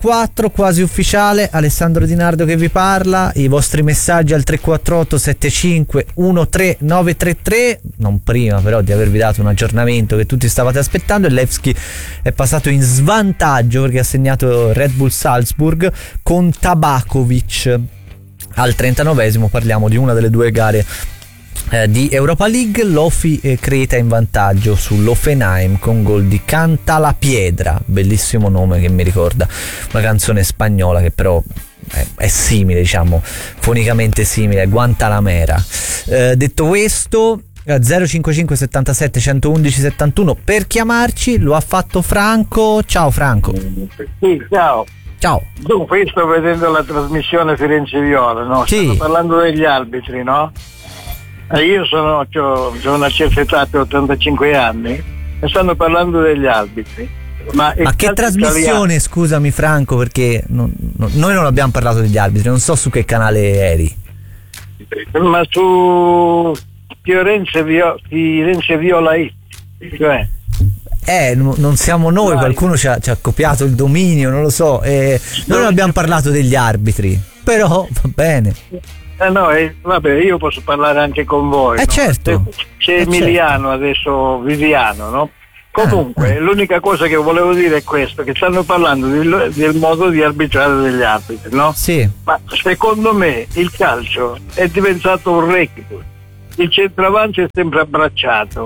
4, quasi ufficiale. Alessandro Di Nardo che vi parla. I vostri messaggi al 348 75 13933, non prima però di avervi dato un aggiornamento che tutti stavate aspettando. E Levski è passato in svantaggio perché ha segnato Red Bull Salzburg con Tabakovic al 39esimo. Parliamo di una delle due gare di Europa League. L'Ofi Creta in vantaggio sull'Offenheim con gol di Cantalapiedra, bellissimo nome che mi ricorda una canzone spagnola che però è simile, diciamo fonicamente simile, Guantanamera. Detto questo, 055 77 111 71 per chiamarci. Lo ha fatto Franco. Ciao Franco. Sì, ciao. Ciao. Dunque, io sto vedendo la trasmissione Firenze-Viola, no? Sì. Stanno parlando degli arbitri, no? Io c'ho una certa età, 85 anni, e stanno parlando degli arbitri. Ma che trasmissione, scusami Franco, perché noi non abbiamo parlato degli arbitri, non so su che canale eri. Ma su Firenze Viola cioè. Non siamo noi, qualcuno ci ha copiato il dominio, non lo so. Noi non abbiamo parlato degli arbitri, però va bene. Vabbè, io posso parlare anche con voi. Certo. C'è Emiliano, certo. Adesso Viviano, no? Comunque, l'unica cosa che volevo dire è questo, che stanno parlando del modo di arbitrare degli arbitri, no? Sì. Ma secondo me il calcio è diventato un rugby. Il centravanti è sempre abbracciato.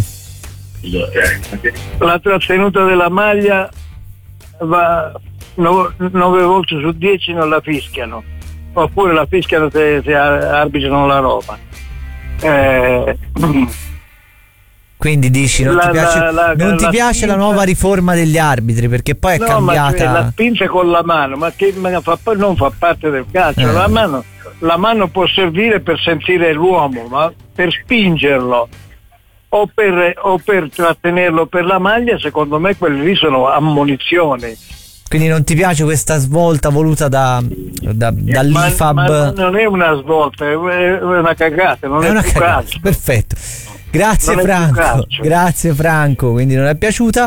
La trattenuta della maglia va 9 volte su 10 non la fischiano, oppure la fischiano se arbitrano la roba. Quindi dici non ti piace la nuova riforma degli arbitri perché poi è cambiata. Ma la spinge con la mano, ma che non fa parte del calcio. La mano può servire per sentire l'uomo, ma per spingerlo o per trattenerlo per la maglia, secondo me quelli lì sono ammonizioni. Quindi non ti piace questa svolta voluta dall'IFAB? Ma non è una svolta, è una cagata, non è una cagata. Calcio. Perfetto. Grazie Franco. Grazie Franco, quindi non è piaciuta.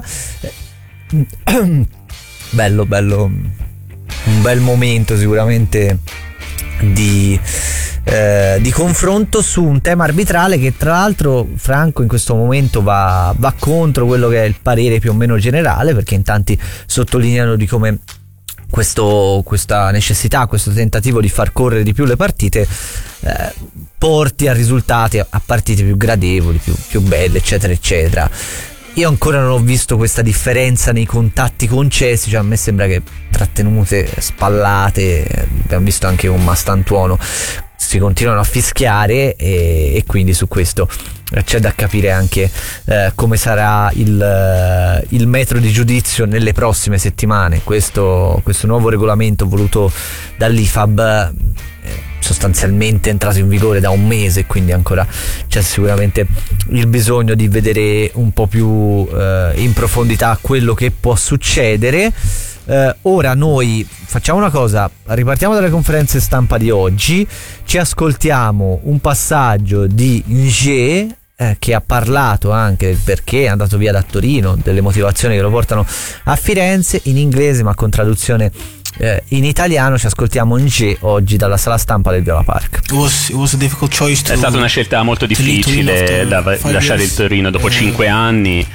Bello, un bel momento sicuramente di confronto su un tema arbitrale che tra l'altro Franco in questo momento va contro quello che è il parere più o meno generale, perché in tanti sottolineano di come questa necessità, questo tentativo di far correre di più le partite porti a risultati, a partite più gradevoli, più belle, eccetera eccetera. Io ancora non ho visto questa differenza nei contatti concessi, cioè a me sembra che trattenute, spallate, abbiamo visto anche un Mastantuono, si continuano a fischiare e quindi su questo c'è da capire anche come sarà il metro di giudizio nelle prossime settimane. Questo nuovo regolamento voluto dall'IFAB sostanzialmente è entrato in vigore da un mese, quindi ancora c'è sicuramente il bisogno di vedere un po' più in profondità quello che può succedere. Ora noi facciamo una cosa, ripartiamo dalle conferenze stampa di oggi, ci ascoltiamo un passaggio di Nge che ha parlato anche del perché è andato via da Torino, delle motivazioni che lo portano a Firenze, in inglese ma con traduzione in italiano. Ci ascoltiamo Nge oggi dalla sala stampa del Viola Park. È stata una scelta molto difficile lasciare il Torino dopo 5 anni.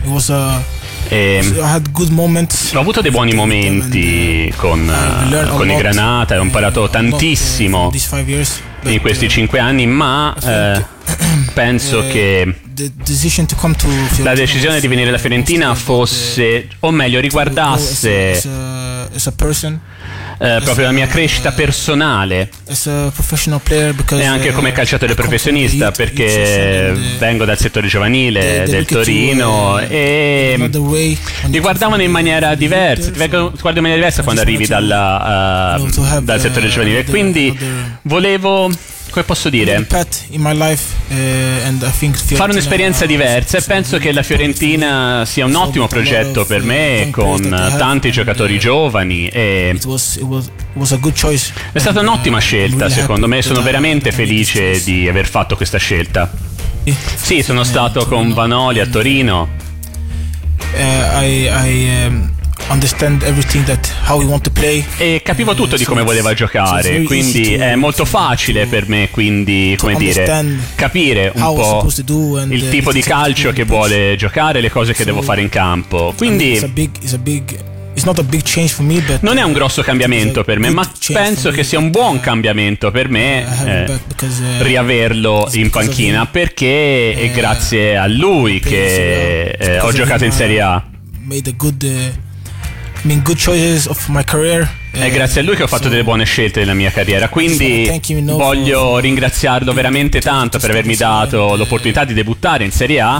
Ho avuto dei buoni momenti con i Granata, ho imparato tantissimo in questi 5 anni, ma penso che la decisione di venire alla Fiorentina fosse, o meglio riguardasse proprio la mia crescita personale e anche come calciatore professionista, perché vengo dal settore giovanile del Torino e mi guardavano in maniera diversa, ti guardo in maniera diversa quando arrivi dal settore giovanile, quindi volevo, come posso dire, fare un'esperienza diversa, e penso che la Fiorentina sia un ottimo progetto per me, con tanti giocatori giovani, e è stata un'ottima scelta secondo me. Sono veramente felice di aver fatto questa scelta. Sì, sono stato con Vanoli a Torino. understand everything that how we want to play. E capivo tutto di come voleva giocare, quindi è molto facile per me, quindi come dire, capire un po' il tipo di calcio che vuole giocare, le cose che devo fare in campo. Quindi non è un grosso cambiamento per me, ma penso che sia un buon cambiamento per me riaverlo in panchina, perché è grazie a lui che ho giocato in Serie A. Good choices of my career. È grazie a lui che ho fatto delle buone scelte nella mia carriera, quindi voglio ringraziarlo veramente tanto per avermi dato l'opportunità di debuttare in Serie A.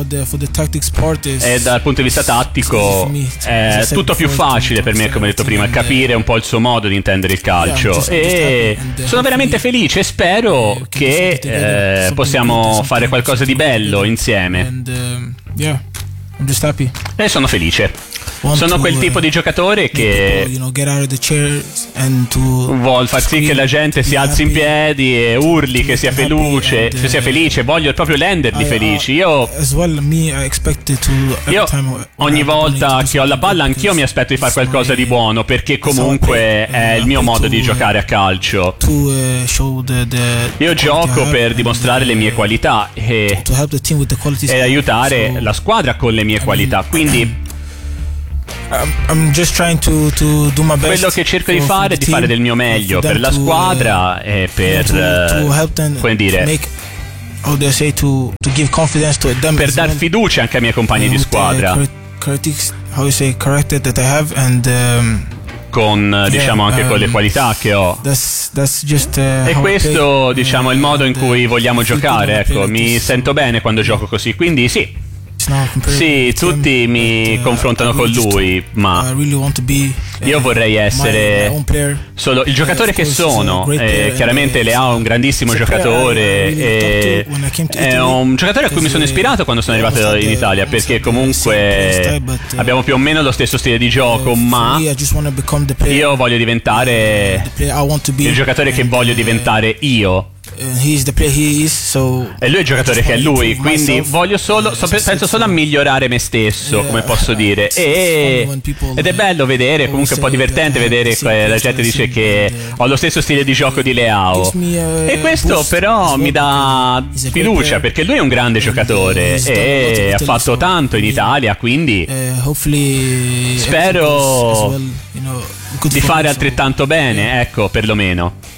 E dal punto di vista tattico è tutto più facile per me, come ho detto prima, capire un po' il suo modo di intendere il calcio, e sono veramente felice e spero che possiamo fare qualcosa di bello insieme. E sono felice. Sono quel tipo di giocatore che vuol far sì che la gente si alzi in piedi e urli che sia felice. Voglio proprio renderli felici. Io ogni volta che ho la palla anch'io mi aspetto di fare qualcosa di buono, perché comunque è il mio modo di giocare a calcio. Io gioco per dimostrare le mie qualità e aiutare la squadra con le mie qualità, quindi I'm just trying to do my best. Quello che cerco di fare è di fare del mio meglio per la squadra e per come dire, per dar fiducia anche ai miei compagni di squadra, con diciamo anche con le qualità che ho. E questo diciamo è il modo in cui vogliamo giocare. Ecco, mi sento bene quando gioco così, quindi sì, tutti mi confrontano con lui, ma io vorrei essere solo il giocatore che sono. Chiaramente Leao è un grandissimo giocatore, è un giocatore a cui mi sono ispirato quando sono arrivato in Italia, perché comunque abbiamo più o meno lo stesso stile di gioco, ma io voglio diventare il giocatore che voglio diventare io. E lui è il giocatore che è lui, quindi penso solo a migliorare me stesso, come posso dire, ed è bello vedere, comunque un po' divertente vedere che la gente dice che ho lo stesso stile di gioco di Leao, e questo però mi dà fiducia, perché lui è un grande giocatore e ha fatto tanto in Italia, quindi spero di fare altrettanto bene, ecco, perlomeno.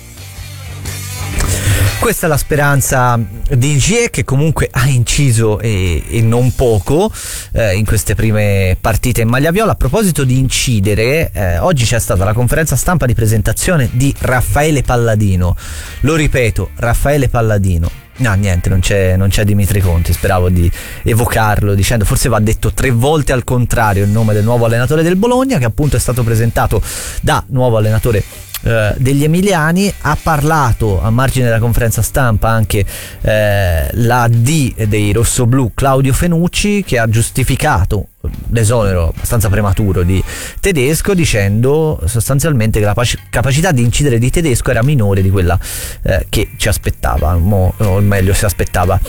Questa è la speranza di Gie, che comunque ha inciso e non poco in queste prime partite in maglia viola. A proposito di incidere, oggi c'è stata la conferenza stampa di presentazione di Raffaele Palladino. Lo ripeto, Raffaele Palladino. No, niente, non c'è Dimitri Conti, speravo di evocarlo dicendo, forse va detto 3 volte al contrario il nome del nuovo allenatore del Bologna, che appunto è stato presentato da nuovo allenatore degli emiliani. Ha parlato a margine della conferenza stampa anche l'AD dei rossoblù Claudio Fenucci, che ha giustificato l'esonero abbastanza prematuro di Tedesco, dicendo sostanzialmente che la capacità di incidere di Tedesco era minore di quella che ci aspettava, o meglio si aspettava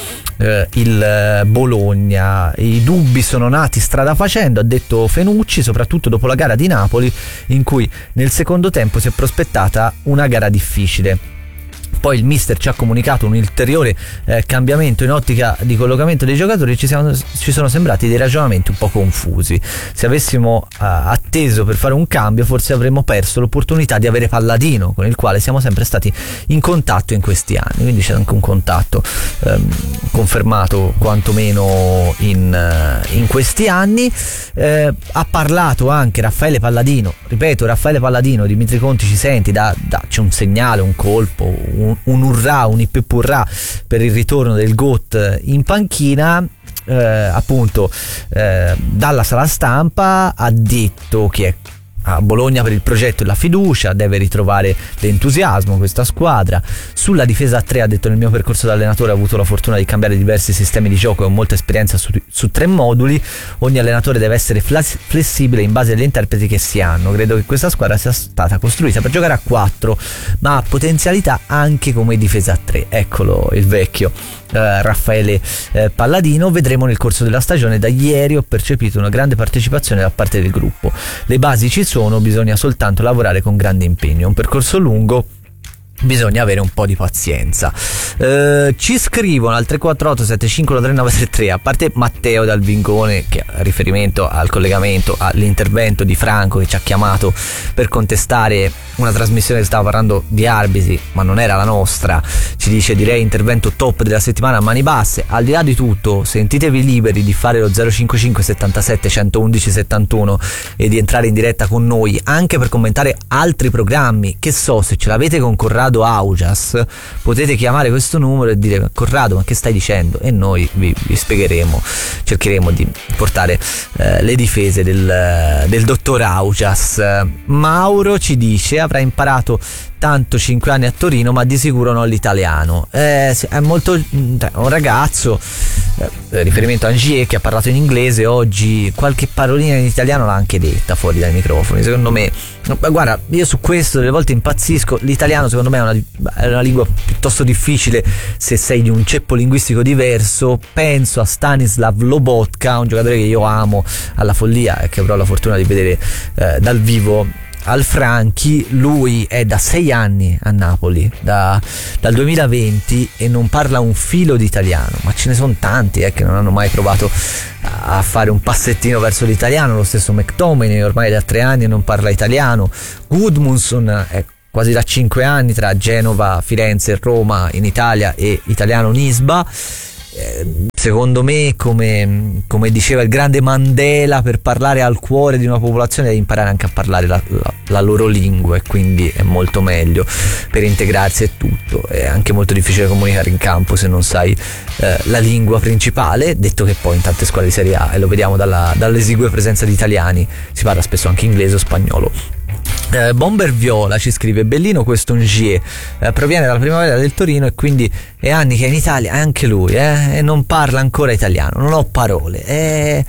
il Bologna. I dubbi sono nati strada facendo, ha detto Fenucci, soprattutto dopo la gara di Napoli, in cui nel secondo tempo si è prospettata una gara difficile. Poi il mister ci ha comunicato un ulteriore cambiamento in ottica di collocamento dei giocatori. Ci sono sembrati dei ragionamenti un po' confusi. Se avessimo atteso per fare un cambio, forse avremmo perso l'opportunità di avere Palladino, con il quale siamo sempre stati in contatto in questi anni. Quindi c'è anche un contatto confermato quantomeno in questi anni. Ha parlato anche Raffaele Palladino, ripeto, Raffaele Palladino, Dimitri Conti ci senti, dacci un segnale, un colpo, un urrà, un ippepurrà per il ritorno del GOAT in panchina. Appunto dalla sala stampa ha detto che è a Bologna per il progetto e la fiducia, deve ritrovare l'entusiasmo questa squadra. Sulla difesa a 3 ha detto: nel mio percorso da allenatore ho avuto la fortuna di cambiare diversi sistemi di gioco e ho molta esperienza su 3 moduli. Ogni allenatore deve essere flessibile in base agli interpreti che si hanno. Credo che questa squadra sia stata costruita per giocare a 4, ma ha potenzialità anche come difesa a 3. Eccolo il vecchio Raffaele Palladino. Vedremo nel corso della stagione, da ieri ho percepito una grande partecipazione da parte del gruppo, le basi ci sono, bisogna soltanto lavorare con grande impegno, è un percorso lungo, bisogna avere un po' di pazienza. Ci scrivono al 348-7513-933, a parte Matteo dal Vingone, che ha riferimento al collegamento, all'intervento di Franco che ci ha chiamato per contestare una trasmissione che stava parlando di arbitri ma non era la nostra. Ci dice: direi intervento top della settimana a mani basse. Al di là di tutto, sentitevi liberi di fare lo 055 77 111 71 e di entrare in diretta con noi anche per commentare altri programmi. Che so, se ce l'avete con Corrado Augias potete chiamare questo numero e dire: Corrado, ma che stai dicendo? E noi vi spiegheremo, cercheremo di portare le difese del dottor Augias. Mauro ci dice: avrà imparato tanto 5 anni a Torino, ma di sicuro non l'italiano. È molto un ragazzo, riferimento a Angier, che ha parlato in inglese oggi, qualche parolina in italiano l'ha anche detta fuori dai microfoni. Secondo me, guarda, io su questo delle volte impazzisco. L'italiano secondo me è una lingua piuttosto difficile se sei di un ceppo linguistico diverso. Penso a Stanislav Lobotka, un giocatore che io amo alla follia e che avrò la fortuna di vedere dal vivo al Franchi. Lui è da 6 anni a Napoli, dal 2020, e non parla un filo di italiano, ma ce ne sono tanti che non hanno mai provato a fare un passettino verso l'italiano. Lo stesso McTominay ormai da 3 anni non parla italiano. Gudmundsson è quasi da 5 anni tra Genova, Firenze e Roma in Italia e italiano Nisba. Secondo me, come diceva il grande Mandela, per parlare al cuore di una popolazione devi imparare anche a parlare la loro lingua, e quindi è molto meglio per integrarsi e tutto. È anche molto difficile comunicare in campo se non sai la lingua principale, detto che poi in tante squadre di Serie A, e lo vediamo dall'esigua presenza di italiani, si parla spesso anche inglese o spagnolo. Bomber Viola ci scrive: bellino questo Ngier, proviene dalla primavera del Torino e quindi è anni che è in Italia, anche lui e non parla ancora italiano, non ho parole,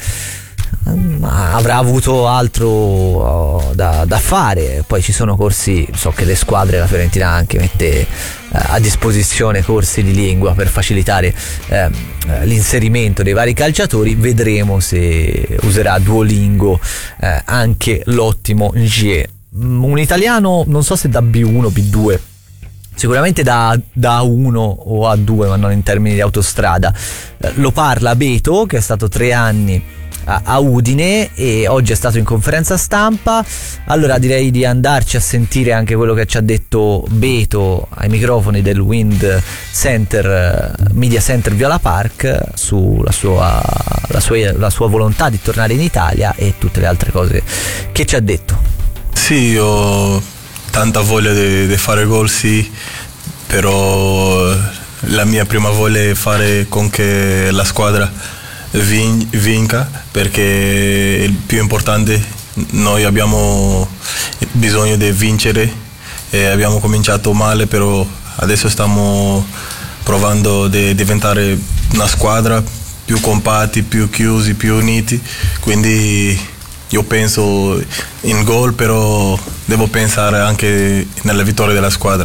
avrà avuto altro da fare. Poi ci sono corsi, so che le squadre, la Fiorentina anche mette a disposizione corsi di lingua per facilitare l'inserimento dei vari calciatori. Vedremo se userà Duolingo anche l'ottimo Ngier. Un italiano, non so se da B1 o B2, sicuramente da A1 o A2, ma non in termini di autostrada. Lo parla Beto, che è stato 3 anni a Udine e oggi è stato in conferenza stampa. Allora direi di andarci a sentire anche quello che ci ha detto Beto ai microfoni del Wind Center, Media Center Viola Park, sulla la sua volontà di tornare in Italia e tutte le altre cose che ci ha detto. Sì, ho tanta voglia di fare gol, sì, però la mia prima voglia è fare con che la squadra vinca, perché è il più importante. Noi abbiamo bisogno di vincere e abbiamo cominciato male, però adesso stiamo provando a diventare una squadra più compatti, più chiusi, più uniti, quindi io penso in gol, però devo pensare anche nella vittoria della squadra.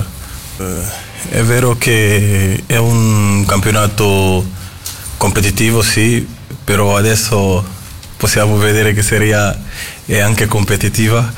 È vero che è un campionato competitivo, sì, però adesso possiamo vedere che Serie A è anche competitiva.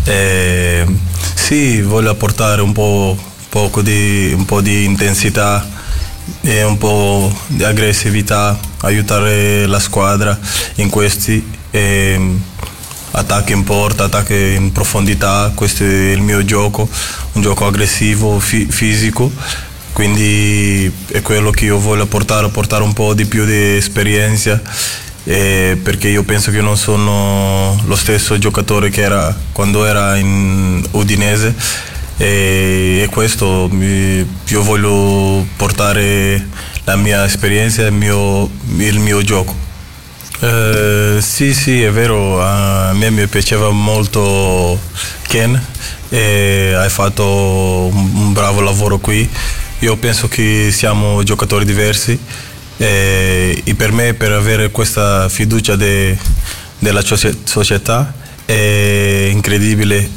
Sì, voglio apportare un po' di intensità e un po' di aggressività, aiutare la squadra in questi attacchi in porta, attacchi in profondità. Questo è il mio gioco, un gioco aggressivo, fisico, quindi è quello che io voglio portare un po' di più di esperienza, perché io penso che non sono lo stesso giocatore che era quando era in Udinese, e questo io voglio portare la mia esperienza e il mio gioco. Sì, è vero, a me mi piaceva molto Ken e hai fatto un bravo lavoro qui. Io penso che siamo giocatori diversi e per me, per avere questa fiducia della società è incredibile,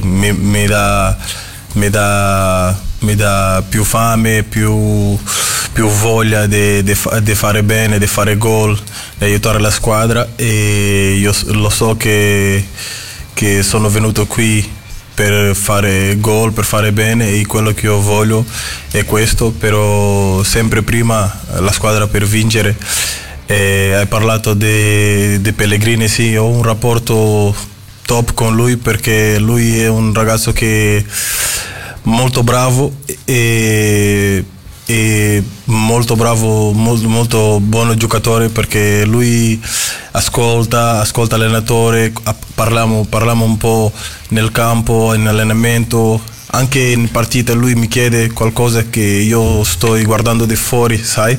mi dà più fame, più più voglia di fare bene, di fare gol, di aiutare la squadra, e io lo so che sono venuto qui per fare gol, per fare bene, e quello che io voglio è questo, però sempre prima la squadra per vincere. Hai parlato di Pellegrini, sì, ho un rapporto top con lui perché lui è un ragazzo che è molto bravo e molto bravo, molto buono giocatore, perché lui ascolta l'allenatore, parliamo un po' nel campo, in allenamento, anche in partita lui mi chiede qualcosa che io sto guardando di fuori, sai,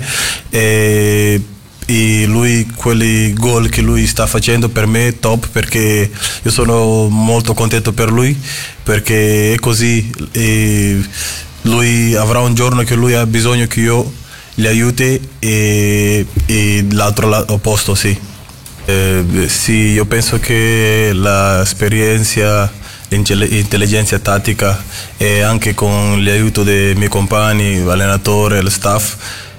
e lui, quelli gol che lui sta facendo per me è top, perché io sono molto contento per lui, perché è così, e lui avrà un giorno che lui ha bisogno che io gli aiuti, e l'altro opposto, sì. Sì, io penso che l'esperienza, l'intelligenza tattica, e anche con l'aiuto dei miei compagni, l'allenatore, lo staff,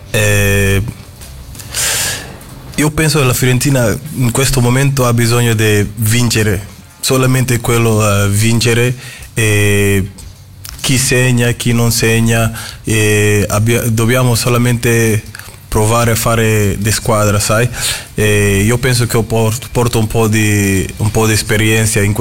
io penso che la Fiorentina in questo momento ha bisogno di vincere, solamente quello, vincere, e chi segna, chi non segna, dobbiamo solamente provare a fare di squadra, sai? Io penso che porto un po' di esperienza in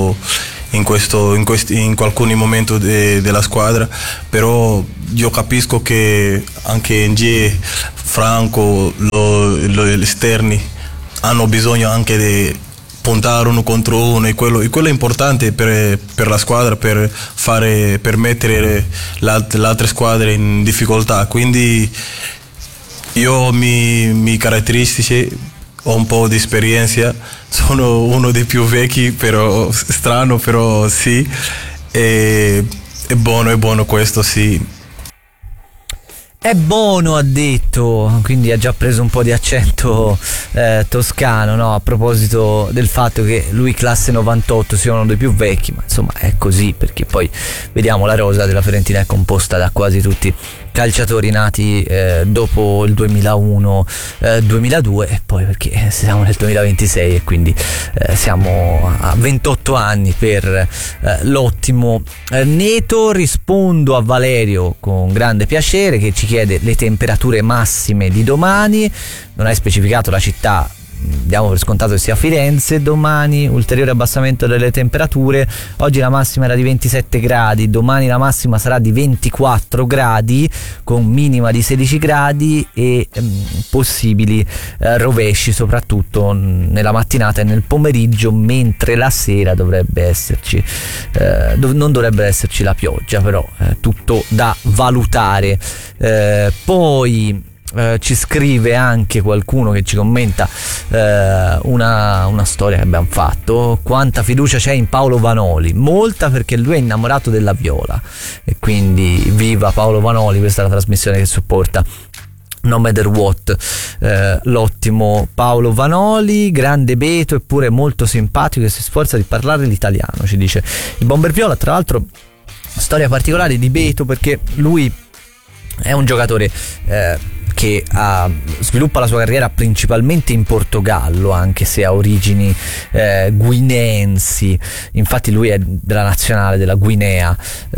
alcuni momenti della squadra, però io capisco che anche in G, Franco, gli esterni hanno bisogno anche di puntare uno contro uno, e quello è importante per la squadra, per mettere le altre squadre in difficoltà. Quindi io mi caratteristici, ho un po' di esperienza, sono uno dei più vecchi, però strano, però sì, è buono questo, sì. È buono, ha detto, quindi ha già preso un po' di accento toscano, no? A proposito del fatto che lui classe 98 sia uno dei più vecchi, ma insomma è così, perché poi vediamo la rosa della Fiorentina è composta da quasi tutti calciatori nati dopo il 2001-2002, e poi perché siamo nel 2026 e quindi siamo a 28 anni per l'ottimo Neto. Rispondo a Valerio con grande piacere, che ci chiede le temperature massime di domani. Non hai specificato la città, diamo per scontato che sia Firenze. Domani ulteriore abbassamento delle temperature, oggi la massima era di 27 gradi, domani la massima sarà di 24 gradi con minima di 16 gradi e possibili rovesci soprattutto nella mattinata e nel pomeriggio, mentre la sera dovrebbe esserci non dovrebbe esserci la pioggia, però tutto da valutare. Poi ci scrive anche qualcuno che ci commenta una storia che abbiamo fatto: quanta fiducia c'è in Paolo Vanoli? Molta, perché lui è innamorato della Viola, e quindi viva Paolo Vanoli. Questa è la trasmissione che supporta No Matter What, l'ottimo Paolo Vanoli, grande Beto, eppure molto simpatico e si sforza di parlare l'italiano, ci dice il Bomber Viola. Tra l'altro storia particolare di Beto, perché lui è un giocatore che sviluppa la sua carriera principalmente in Portogallo, anche se ha origini guineensi. Infatti lui è della nazionale della Guinea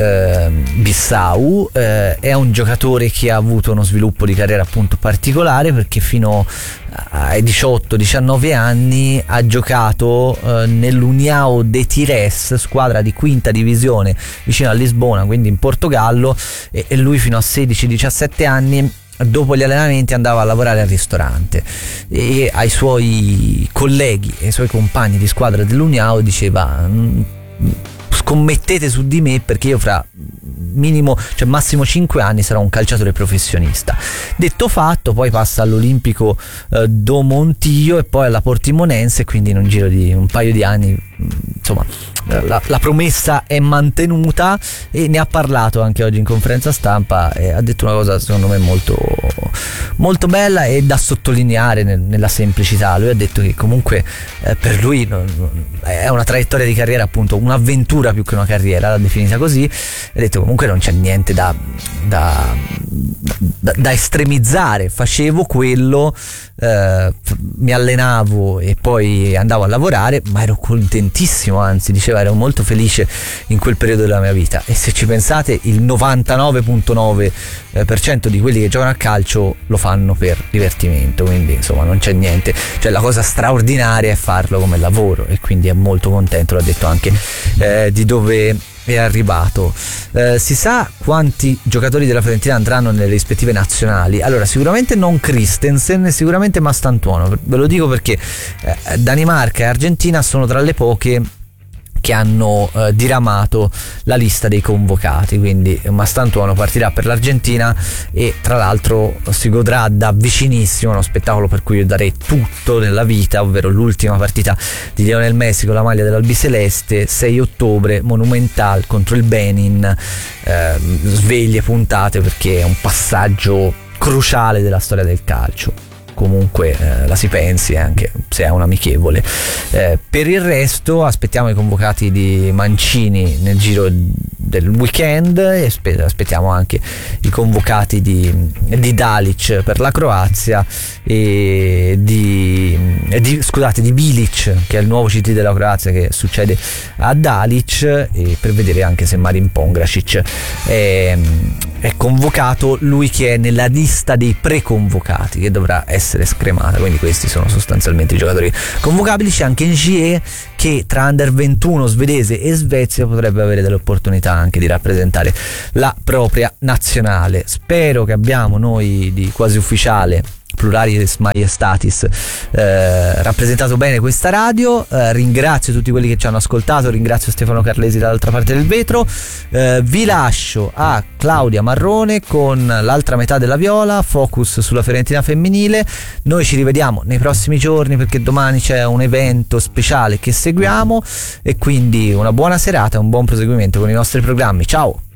Bissau. È un giocatore che ha avuto uno sviluppo di carriera appunto particolare, perché fino ai 18-19 anni ha giocato nell'União de Tires, squadra di quinta divisione vicino a Lisbona, quindi in Portogallo, e lui fino a 16-17 anni dopo gli allenamenti andava a lavorare al ristorante, e ai suoi colleghi e ai suoi compagni di squadra dell'União diceva: scommettete su di me, perché io fra massimo 5 anni sarò un calciatore professionista. Detto fatto, poi passa all'Olimpico do Montillo e poi alla Portimonense, quindi in un giro di un paio di anni insomma la promessa è mantenuta, e ne ha parlato anche oggi in conferenza stampa e ha detto una cosa secondo me molto, molto bella e da sottolineare nella semplicità. Lui ha detto che comunque per lui è una traiettoria di carriera, appunto un'avventura più che una carriera, l'ha definita così. Ha detto comunque non c'è niente da estremizzare, facevo quello, mi allenavo e poi andavo a lavorare, ma ero contentissimo, anzi diceva ero molto felice in quel periodo della mia vita. E se ci pensate, il 99.9% di quelli che giocano a calcio lo fanno per divertimento, quindi insomma non c'è niente, cioè la cosa straordinaria è farlo come lavoro, e quindi è molto contento, l'ha detto anche di dove è arrivato. Si sa quanti giocatori della Fiorentina andranno nelle rispettive nazionali? Allora sicuramente non Christensen e sicuramente Mastantuono, ve lo dico perché Danimarca e Argentina sono tra le poche che hanno diramato la lista dei convocati, quindi Mastantuono partirà per l'Argentina e tra l'altro si godrà da vicinissimo uno spettacolo per cui io darei tutto nella vita, ovvero l'ultima partita di Lionel Messi con la maglia dell'Albiceleste, 6 ottobre, Monumental contro il Benin, sveglie puntate, perché è un passaggio cruciale della storia del calcio. Comunque la si pensi, anche se è un amichevole. Per il resto aspettiamo i convocati di Mancini nel giro del weekend e aspettiamo anche i convocati di Dalic per la Croazia e di Bilic, che è il nuovo CT della Croazia che succede a Dalic, e per vedere anche se Marin Pongracic è convocato, lui che è nella lista dei preconvocati che dovrà essere scremata. Quindi questi sono sostanzialmente i giocatori convocabili. C'è anche Ngie che tra under 21 svedese e Svezia potrebbe avere delle opportunità anche di rappresentare la propria nazionale. Spero che abbiamo noi di Quasi Ufficiale, pluralis maiestatis, rappresentato bene questa radio. Ringrazio tutti quelli che ci hanno ascoltato, ringrazio Stefano Carlesi dall'altra parte del vetro. Vi lascio a Claudia Marrone con l'altra metà della Viola, focus sulla Fiorentina femminile. Noi ci rivediamo nei prossimi giorni perché domani c'è un evento speciale che seguiamo, e quindi una buona serata e un buon proseguimento con i nostri programmi. Ciao!